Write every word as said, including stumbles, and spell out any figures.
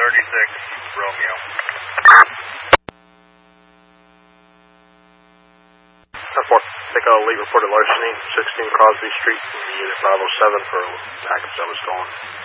thirty-six, Romeo. ten four, take a late reported larceny, sixteen Crosby Street, unit five oh seven for package that was stolen.